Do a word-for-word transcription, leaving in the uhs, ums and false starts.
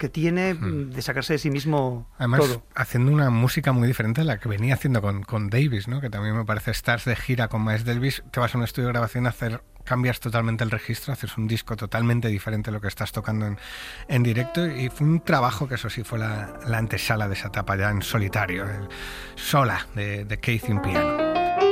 que tiene mm. de sacarse de sí mismo. Además, todo. Haciendo una música muy diferente a la que venía haciendo con, con Davis, ¿no? Que también me parece, estás de gira con Miles Davis, te vas a un estudio de grabación a hacer, cambias totalmente el registro, haces un disco totalmente diferente a lo que estás tocando en, en directo, y fue un trabajo que eso sí fue la, la antesala de esa etapa ya en solitario, el Sola de, de Keith en piano.